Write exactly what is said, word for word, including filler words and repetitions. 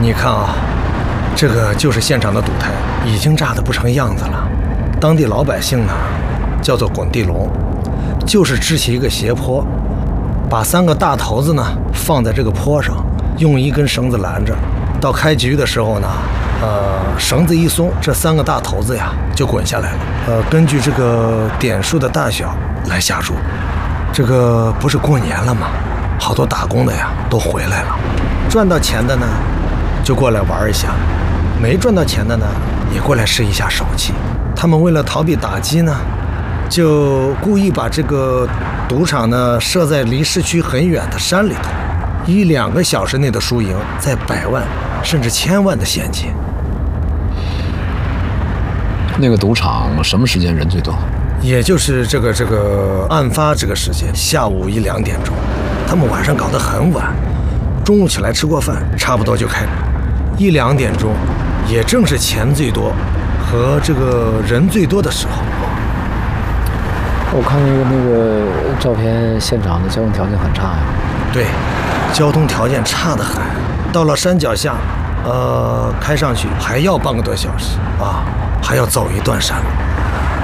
你看啊，这个就是现场的赌台，已经炸得不成样子了。当地老百姓呢，叫做滚地龙，就是支起一个斜坡，把三个大头子呢放在这个坡上，用一根绳子拦着。到开局的时候呢，呃，绳子一松，这三个大头子呀就滚下来了。呃，根据这个点数的大小来下注。这个不是过年了吗？好多打工的呀都回来了，赚到钱的呢就过来玩一下，没赚到钱的呢也过来试一下手气。他们为了逃避打击呢，就故意把这个赌场呢设在离市区很远的山里头，一两个小时内的输赢在百万甚至千万的现金。 那个赌场什么时间人最多？ 也就是这个这个案发这个时间，下午一两点钟。他们晚上搞得很晚，中午起来吃过饭，差不多就开。一两点钟，也正是钱最多和这个人最多的时候。 我看那个那个照片，现场的交通条件很差呀。 对，交通条件差得很。到了山脚下，呃，开上去还要半个多小时啊，还要走一段山路。